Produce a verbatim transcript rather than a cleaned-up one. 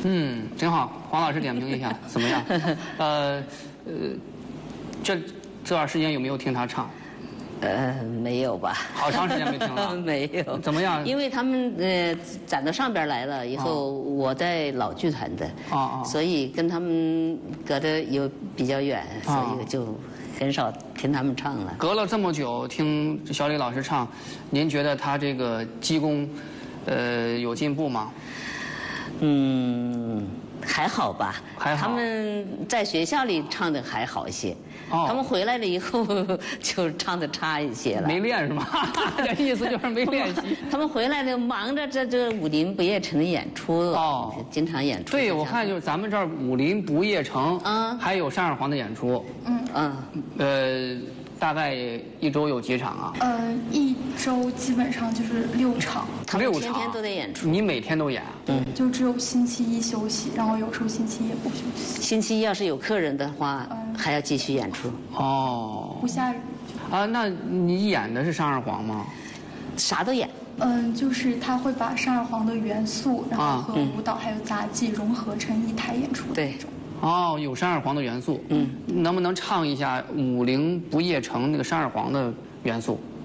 嗯，真好。黄老师点评一下怎么样？呃呃，这这段时间有没有听他唱？ 呃，没有吧？ 好长时间没听了。 没有。 怎么样？ 因为他们呃攒到上边来了以后，哦、我在老剧团的， 哦哦， 所以跟他们隔得有比较远，哦、所以就很少听他们唱了。 隔了这么久听小李老师唱，您觉得他这个基功，呃，有进步吗？ 嗯，还好吧。 还好。 他们在学校里唱的还好一些。哦，他们回来了以后就唱的差一些了。 没练是吗？这意思就是没练习。 他们回来就忙着这这武林不夜城的演出哦，经常演出。 对，我看就是咱们这儿武林不夜城，嗯，还有单二黄的演出， 嗯嗯， 呃，大概一周有几场啊？ 呃，一周基本上就是六场。 六场， 天天都得演出。 你每天都演？ 嗯，就只有星期一休息，然后有时候星期一也不休息。 星期一要是有客人的话，嗯、还要继续演出。 哦。 不下雨。 啊，那你演的是单二黄吗？ 啥都演。 嗯，就是他会把单二黄的元素，然后和舞蹈还有杂技融合成一台演出的那种。 哦，有单二黄的元素。 嗯， 能不能唱一下《武林不夜城》那个单二黄的元素？